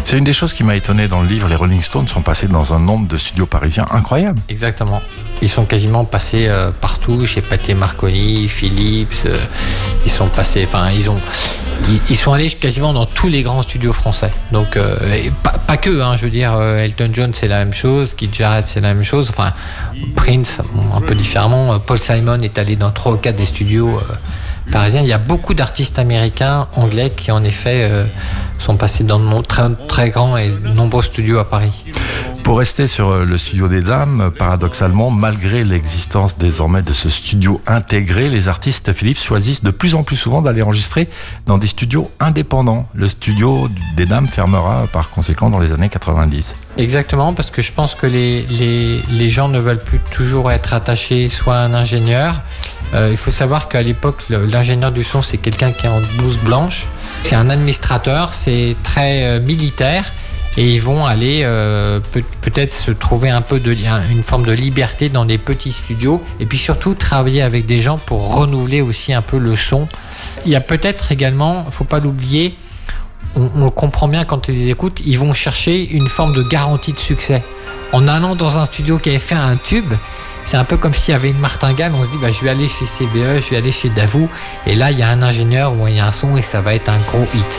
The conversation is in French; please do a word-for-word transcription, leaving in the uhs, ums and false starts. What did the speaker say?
C'est une des choses qui m'a étonné dans le livre. Les Rolling Stones sont passés dans un nombre de studios parisiens incroyable. Exactement. Ils sont quasiment passés euh, partout, chez Pathé Marconi, Philips. Euh, ils sont passés, enfin, ils ont, ils, ils sont allés quasiment dans tous les grands studios français. Donc, euh, et pas, pas que, hein, je veux dire, euh, Elton John c'est la même chose, Keith Jarrett c'est la même chose. Enfin, Prince, bon, un peu différemment. Paul Simon est allé dans trois ou quatre des studios euh, parisiens. Il y a beaucoup d'artistes américains, anglais, qui en effet euh, sont passés dans de très, très grands et nombreux studios à Paris. Pour rester sur le studio des dames, paradoxalement, malgré l'existence désormais de ce studio intégré, les artistes Philips choisissent de plus en plus souvent d'aller enregistrer dans des studios indépendants. Le studio des dames fermera par conséquent dans les années quatre-vingt-dix. Exactement, parce que je pense que les, les, les gens ne veulent plus toujours être attachés soit à un ingénieur. Euh, il faut savoir qu'à l'époque, le, l'ingénieur du son, c'est quelqu'un qui est en blouse blanche. C'est un administrateur, c'est très euh, militaire. Et ils vont aller euh, peut- peut-être se trouver un peu de une forme de liberté dans des petits studios et puis surtout travailler avec des gens pour renouveler aussi un peu le son. Il y a peut-être également, faut pas l'oublier, on, on le comprend bien quand ils les écoutent, ils vont chercher une forme de garantie de succès. En allant dans un studio qui avait fait un tube, c'est un peu comme s'il y avait une martingale, on se dit bah, je vais aller chez C B E, je vais aller chez Davout et là il y a un ingénieur ou il y a un son et ça va être un gros hit.